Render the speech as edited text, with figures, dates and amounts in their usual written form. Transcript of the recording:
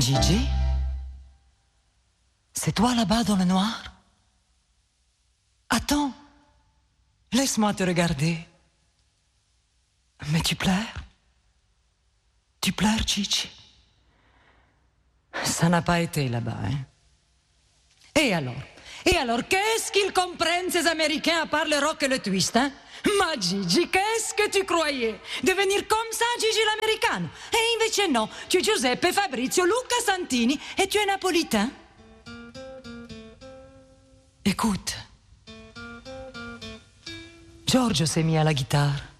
Gigi? C'est toi là-bas dans le noir? Attends, laisse-moi te regarder. Mais tu pleures? Tu pleures, Gigi? Ça n'a pas été là-bas, hein? Et alors? Qu'est-ce qu'ils comprennent, ces Américains, à part le rock et le twist, hein? Ma Gigi, qu'est-ce que tu croyais? Devenir comme ça, Gigi l'americano? E invece no, tu es Giuseppe, Fabrizio, Luca Santini et tu es napolitain. Écoute, Giorgio s'est mis à la guitare.